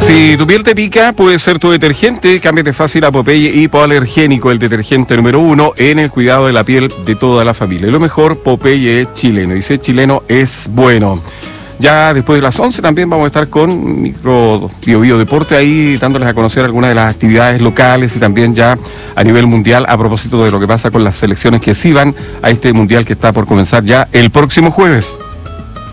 Si tu piel te pica, puede ser tu detergente. Cámbiate fácil a Popeye Hipoalergénico, el detergente número 1 en el cuidado de la piel de toda la familia. Y lo mejor, Popeye es chileno. Y si es chileno, es bueno. Ya después de las 11 también vamos a estar con Micro Bio Deporte ahí dándoles a conocer algunas de las actividades locales y también ya a nivel mundial a propósito de lo que pasa con las selecciones que sí van a este mundial que está por comenzar ya el próximo jueves.